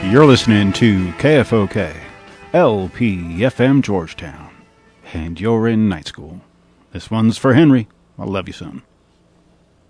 You're listening to KFOK, LPFM Georgetown, and you're in night school. This one's for Henry. I love you, son.